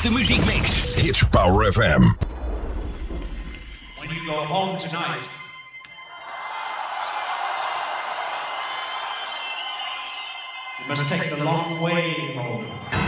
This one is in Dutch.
beste muziekmix. It's Power FM. When you go home tonight, you must take the long way home.